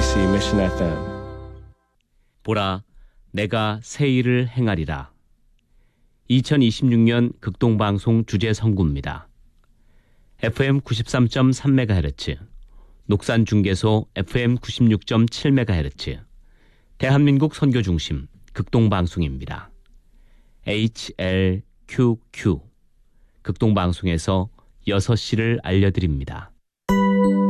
KBC Mission FM. 보라, 내가 새 일을 행하리라. 2026년 극동방송 주제 선구입니다. FM 93.3MHz, 녹산중계소 FM 96.7MHz, 대한민국 선교중심 극동방송입니다. HLQQ, 극동방송에서 6시를 알려드립니다.